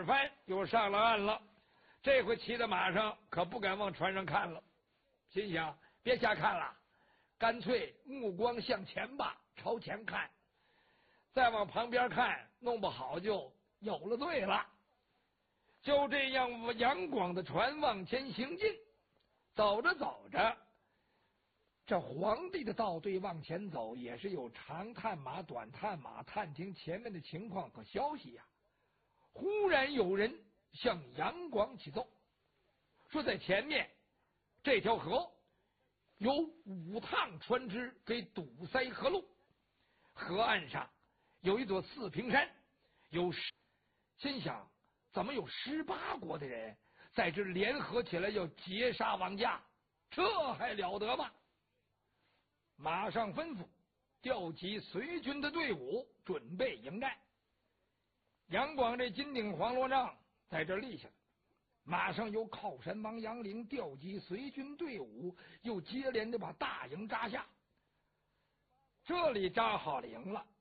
二番又上了岸了。这回骑在马上可不敢往船上看了，心想别瞎看了，干脆目光向前吧，朝前看，再往旁边看，弄不好就有了罪了。就这样，杨广的船往前行进，走着走着，这皇帝的道队往前走，也是有长探马、短探马，探听前面的情况和消息呀。忽然有人向杨广起奏，说在前面这条河有5趟船只给堵塞河路，河岸上有一座四平山，心想怎么有18国的人在这联合起来要截杀王家，这还了得吗？马上吩咐调集随军的队伍，准备迎战。杨广这金顶黄罗帐在这立下了，马上由靠山王杨凌调集随军队伍，又接连的把大营扎下。这里扎好了营了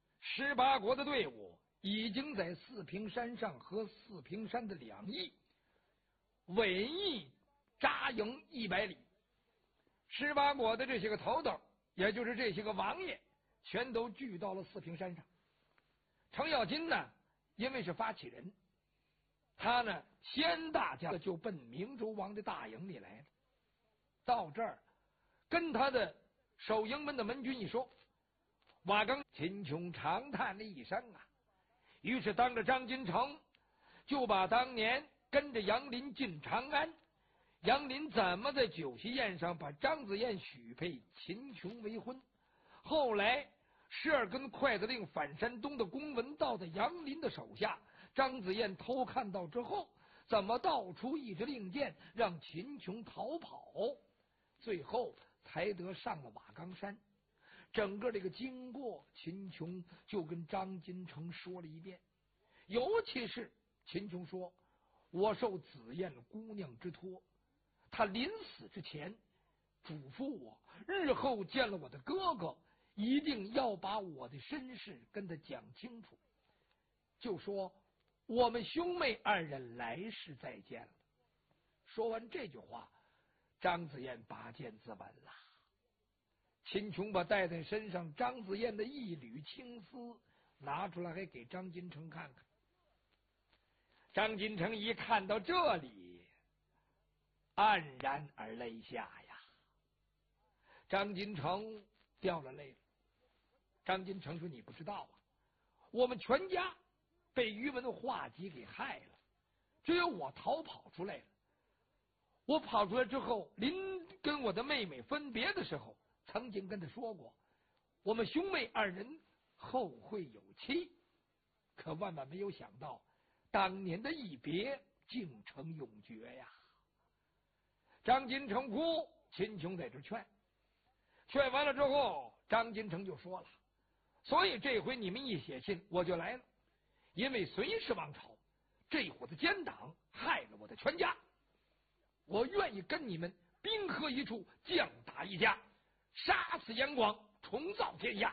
，18国的队伍已经在四平山上和四平山的两翼尾翼扎营100里。18国的这些个头头，也就是这些个王爷，全都聚到了四平山上。程咬金呢，因为是发起人，他呢先大家就奔明州王的大营里来了。到这儿，跟他的守营门的门军一说，瓦岗秦琼长叹了一声啊。于是当着张金城就把当年跟着杨林进长安，杨林怎么在酒席宴上把张子燕许配秦琼为婚，后来12根筷子令反山东的公文到在杨林的手下，张子燕偷看到之后，怎么道出一支令箭让秦琼逃跑，最后才得上了瓦岗山。整个这个经过，秦琼就跟张金城说了一遍。尤其是秦琼说，我受紫燕姑娘之托，她临死之前嘱咐我，日后见了我的哥哥，一定要把我的身世跟他讲清楚，就说我们兄妹2人来世再见了。说完这句话，张子燕拔剑自刎了。秦琼把带在身上张子燕的一缕青丝拿出来，还给张金城看看。张金城一看到这里，黯然而泪下呀。张金城掉了泪了。张金城说：“你不知道啊，我们全家被于文化及给害了，只有我逃跑出来了。我跑出来之后，临跟我的妹妹分别的时候，曾经跟他说过，我们兄妹2人后会有期。可万万没有想到，当年的一别竟成永诀呀！”张金城哭，秦琼在这劝完了之后，张金城就说了：“所以这回你们一写信，我就来了。因为隋氏王朝这伙子奸党害了我的全家，我愿意跟你们兵合一处，将打一家，杀死杨广，重造天下。”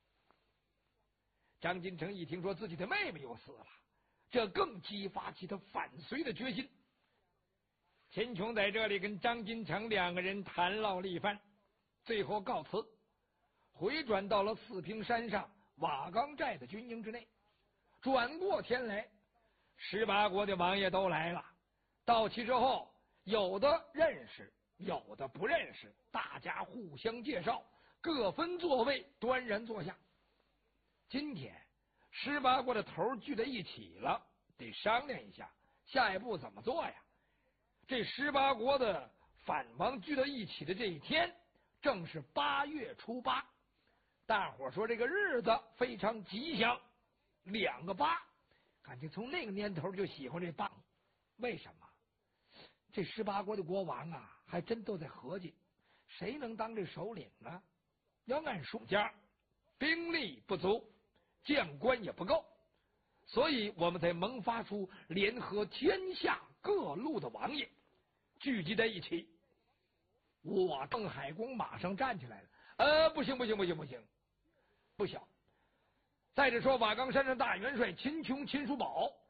张金城一听说自己的妹妹又死了，这更激发起他反隋的决心。秦琼在这里跟张金城2个人谈唠了一番，最后告辞，回转到了四平山上瓦岗寨的军营之内。转过天来，18国的王爷都来了。到齐之后，有的认识，有的不认识，大家互相介绍，各分座位，端然坐下。今天18国的头聚在一起了，得商量一下下一步怎么做呀。这18国的反王聚到一起的这一天，正是8月初8，大伙说这个日子非常吉祥，2个8，感觉从那个年头就喜欢这8。为什么？这18国的国王啊，还真都在合计，谁能当这首领呢？要按说家兵力不足，将官也不够，所以我们才萌发出联合天下各路的王爷聚集在一起。我邓海公马上站起来了，不行，不小。再者说瓦岗山上大元帅秦琼秦叔宝